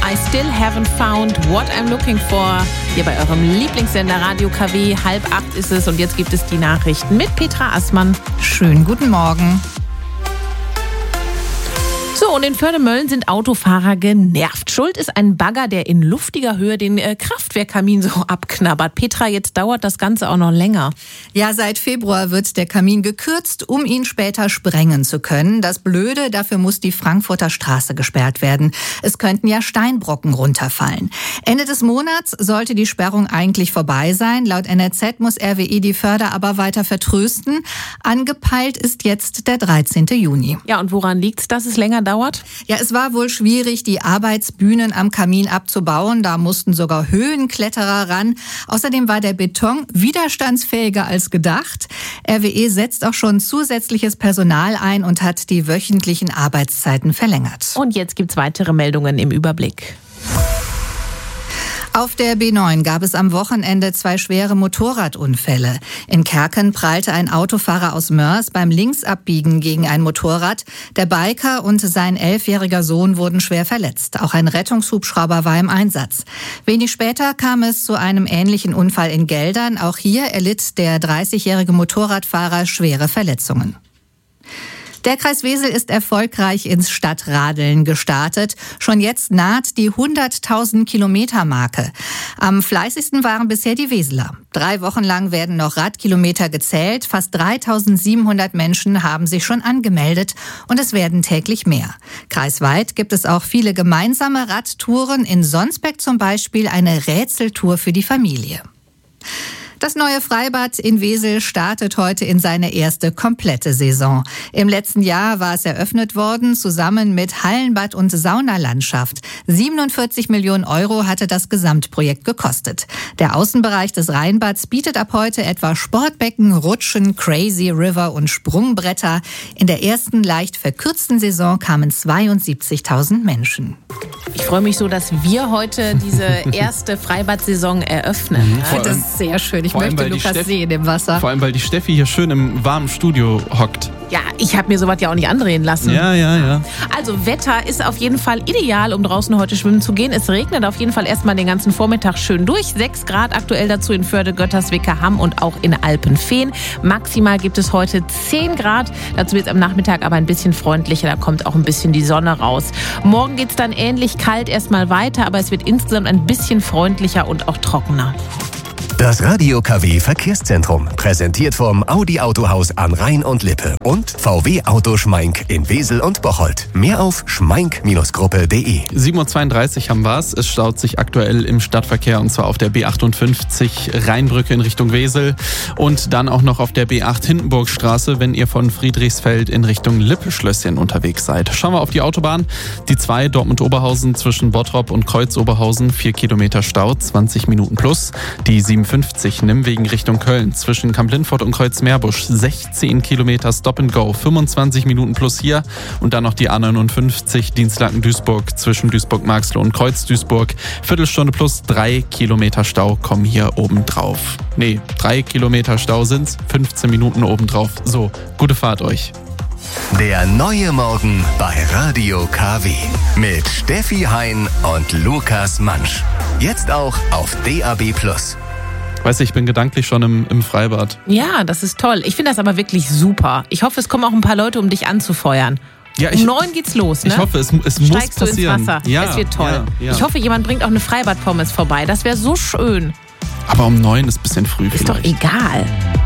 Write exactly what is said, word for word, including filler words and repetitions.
I still haven't found what I'm looking for. Hier bei eurem Lieblingssender Radio K W. Halb acht ist es und jetzt gibt es die Nachrichten mit Petra Assmann. Schönen guten Morgen. So, und in Förde-Mölln sind Autofahrer genervt. Schuld ist ein Bagger, der in luftiger Höhe den äh, Kraftwerkkamin so abknabbert. Petra, jetzt dauert das Ganze auch noch länger. Ja, seit Februar wird der Kamin gekürzt, um ihn später sprengen zu können. Das Blöde, dafür muss die Frankfurter Straße gesperrt werden. Es könnten ja Steinbrocken runterfallen. Ende des Monats sollte die Sperrung eigentlich vorbei sein. Laut N R Z muss R W E die Förder aber weiter vertrösten. Angepeilt ist jetzt der dreizehnten Juni. Ja, und woran liegt's, dass es länger dauert? Ja, es war wohl schwierig, die Arbeitsbühnen am Kamin abzubauen. Da mussten sogar Höhenkletterer ran. Außerdem war der Beton widerstandsfähiger als gedacht. R W E setzt auch schon zusätzliches Personal ein und hat die wöchentlichen Arbeitszeiten verlängert. Und jetzt gibt's weitere Meldungen im Überblick. Auf der B neun gab es am Wochenende zwei schwere Motorradunfälle. In Kerken prallte ein Autofahrer aus Mörs beim Linksabbiegen gegen ein Motorrad. Der Biker und sein elfjähriger Sohn wurden schwer verletzt. Auch ein Rettungshubschrauber war im Einsatz. Wenig später kam es zu einem ähnlichen Unfall in Geldern. Auch hier erlitt der dreißigjährige Motorradfahrer schwere Verletzungen. Der Kreis Wesel ist erfolgreich ins Stadtradeln gestartet. Schon jetzt naht die hunderttausend Kilometer Marke. Am fleißigsten waren bisher die Weseler. Drei Wochen lang werden noch Radkilometer gezählt. Fast dreitausendsiebenhundert Menschen haben sich schon angemeldet und es werden täglich mehr. Kreisweit gibt es auch viele gemeinsame Radtouren. In Sonsbeck zum Beispiel eine Rätseltour für die Familie. Das neue Freibad in Wesel startet heute in seine erste komplette Saison. Im letzten Jahr war es eröffnet worden, zusammen mit Hallenbad und Saunalandschaft. siebenundvierzig Millionen Euro hatte das Gesamtprojekt gekostet. Der Außenbereich des Rheinbads bietet ab heute etwa Sportbecken, Rutschen, Crazy River und Sprungbretter. In der ersten leicht verkürzten Saison kamen zweiundsiebzigtausend Menschen. Ich freue mich so, dass wir heute diese erste Freibad-Saison eröffnen. Ich finde das sehr schön. Ich Vor allem, möchte Lukas Steffi, sehen im Wasser. Vor allem, weil die Steffi hier schön im warmen Studio hockt. Ja, ich habe mir sowas ja auch nicht andrehen lassen. Ja, ja, ja. Also Wetter ist auf jeden Fall ideal, um draußen heute schwimmen zu gehen. Es regnet auf jeden Fall erstmal den ganzen Vormittag schön durch. sechs Grad aktuell dazu in Förde, Götterswicke, Hamm und auch in Alpenfehn. Maximal gibt es heute zehn Grad. Dazu wird es am Nachmittag aber ein bisschen freundlicher. Da kommt auch ein bisschen die Sonne raus. Morgen geht es dann ähnlich kalt erstmal weiter, aber es wird insgesamt ein bisschen freundlicher und auch trockener. Das Radio K W Verkehrszentrum, präsentiert vom Audi Autohaus an Rhein und Lippe und V W Auto Schmeink in Wesel und Bocholt. Mehr auf schmeink Gruppe punkt de. sieben Uhr zweiunddreißig haben wir es. Es staut sich aktuell im Stadtverkehr und zwar auf der B achtundfünfzig Rheinbrücke in Richtung Wesel und dann auch noch auf der B acht Hindenburgstraße, wenn ihr von Friedrichsfeld in Richtung Lippe-Schlösschen unterwegs seid. Schauen wir auf die Autobahn. Die zwei Dortmund-Oberhausen zwischen Bottrop und Kreuz-Oberhausen, vier Kilometer Stau, zwanzig Minuten plus. Die siebenundfünfzig Nimmwegen Richtung Köln zwischen Kamp-Lindfort und Kreuz-Meerbusch, sechzehn Kilometer Stop and Go, fünfundzwanzig Minuten plus hier und dann noch die A neunundfünfzig Dienstlaken-Duisburg zwischen Duisburg-Marxloh und Kreuz-Duisburg, Viertelstunde plus, drei Kilometer Stau kommen hier oben drauf. Nee, drei Kilometer Stau sind's, fünfzehn Minuten oben drauf. So, gute Fahrt euch. Der neue Morgen bei Radio K W mit Steffi Hein und Lukas Mansch. Jetzt auch auf D A B plus. Weißt du, ich bin gedanklich schon im, im Freibad. Ja, das ist toll. Ich finde das aber wirklich super. Ich hoffe, es kommen auch ein paar Leute, um dich anzufeuern. Ja, ich, um neun geht's los, ne? Ich hoffe, es, es muss Steigst passieren. du ins Wasser. Ja, es wird toll. Ja, ja. Ich hoffe, jemand bringt auch eine Freibad-Pommes vorbei. Das wäre so schön. Aber um neun ist ein bisschen früh Ist vielleicht. doch egal.